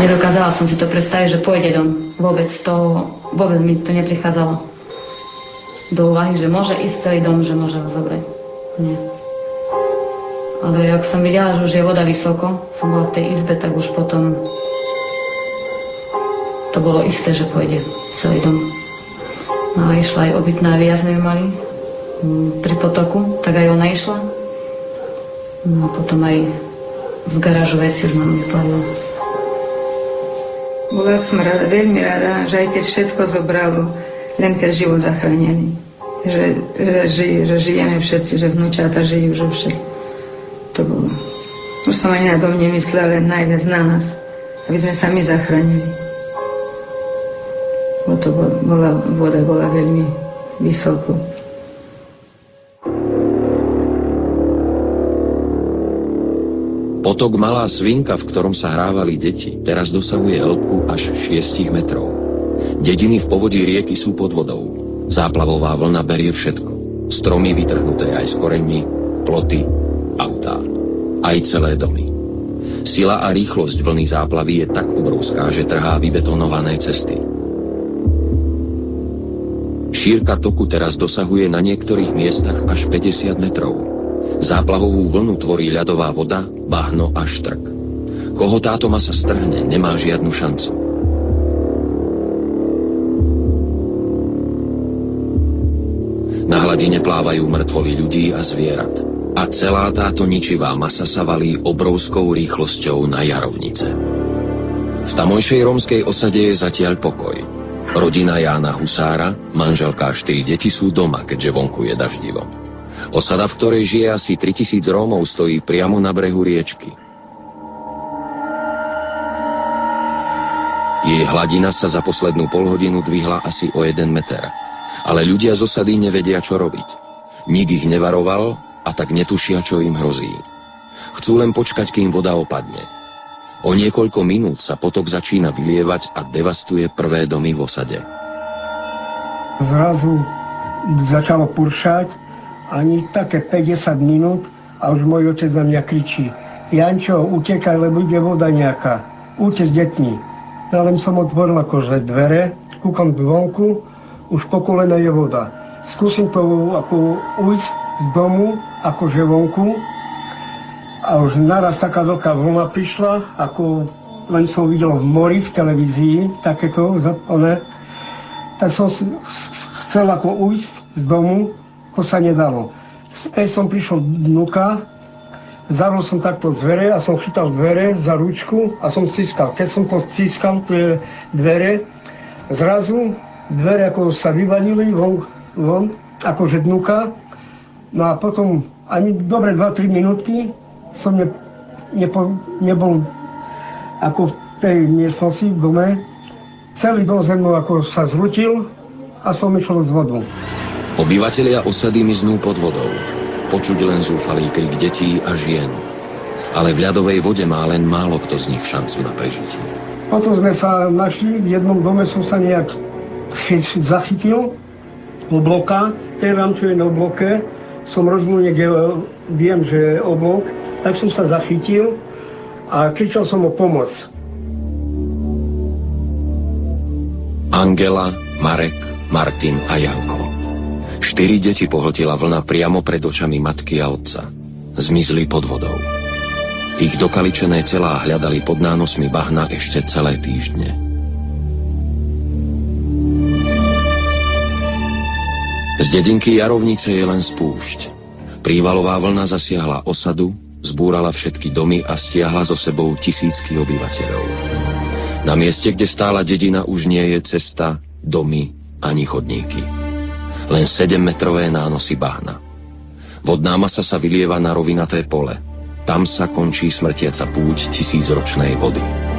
Nedokázala som si to predstaviť, že pôjde dom. Vôbec mi to neprichádzalo do úvahy, že môže ísť celý dom, že môže ho zobrať. Nie. Ale ak som videla, že už je voda vysoko, som bola v tej izbe, tak už potom to bolo isté, že pôjde celý dom. No a išla aj obytná Elias, mali pri potoku, tak aj ona išla. No a potom aj v garážu veci už nám vypadlo. Bola som rada, veľmi rada, že aj keď všetko zobralo, len keď život zachránili. Že žijeme všetci, že vnúčata žijú, že všetko. To bolo. Už som ani na dom nemyslela, len najviac na nás, aby sme sami zachránili. Voda bola veľmi vysoko. Potok Malá Svinka, v ktorom sa hrávali deti, teraz dosahuje hĺbku až 6 metrov. Dediny v povodí rieky sú pod vodou. Záplavová vlna berie všetko. Stromy vytrhnuté aj s koreňmi, ploty, autá. Aj celé domy. Sila a rýchlosť vlny záplavy je tak obrovská, že trhá vybetonované cesty. Šírka toku teraz dosahuje na niektorých miestach až 50 metrov. Záplavovú vlnu tvorí ľadová voda, bahno a štrk. Koho táto masa strhne, nemá žiadnu šancu. Na hladine plávajú mŕtvoly ľudí a zvierat. A celá táto ničivá masa sa valí obrovskou rýchlosťou na Jarovnice. V tamojšej rómskej osade je zatiaľ pokoj. Rodina Jána Husára, manželka a 4 deti sú doma, keďže vonku je daždivo. Osada, v ktorej žije asi 3000 Rómov, stojí priamo na brehu riečky. Jej hladina sa za poslednú polhodinu dvihla asi o 1 meter. Ale ľudia z osady nevedia, čo robiť. Nik ich nevaroval a tak netušia, čo im hrozí. Chcú len počkať, kým voda opadne. O niekoľko minút sa potok začína vylievať a devastuje prvé domy v osade. Zrazu začalo pršať, ani také 50 minút a už môj otec na mňa kričí: Jančo, utekaj, lebo ide voda nejaká. Uteč s deťmi. No len som otvoril akože dvere, kúkam zvonku, už po kolena je voda. Skúsim to ako ujsť z domu, akože vonku. A už naraz taká veľká vlna prišla, ako len som videl v mori, v televízii, takéto, tak som chcel ako ujsť z domu, to sa nedalo. Späť som prišiel vnúka, zavrel som takto dvere a som chytal dvere za ručku a som stiskal. Keď som to stiskal, tie dvere, zrazu dvere ako sa vyvalili von akože vnúka. No a potom ani dobre 2-3 minútky som nebol ako v tej miestnosti v dome. Celý dom ze mnou ako sa zrutil a som išiel z vodu. Obyvatelia osady miznú pod vodou. Počuť len zúfalý krik detí a žien. Ale v ľadovej vode má len málo kto z nich šancu na prežitie. Potom sme sa našli, v jednom dome som sa nejak zachytil obloka, ten rám, čo je na obloke, som rozumel, kde viem, že je oblok, tak som sa zachytil a kričal som o pomoc. Angela, Marek, Martin a Janko. 4 deti pohltila vlna priamo pred očami matky a otca. Zmizli pod vodou. Ich dokaličené telá hľadali pod nánosmi bahna ešte celé týždne. Z dedinky Jarovnice je len spúšť. Prívalová vlna zasiahla osadu, zbúrala všetky domy a stiahla so sebou tisícky obyvateľov. Na mieste, kde stála dedina, už nie je cesta, domy ani chodníky. Len 7-metrové nánosy bahna. Vodná masa sa vylieva na rovinaté pole. Tam sa končí smrtiaca púť 1000-ročnej vody.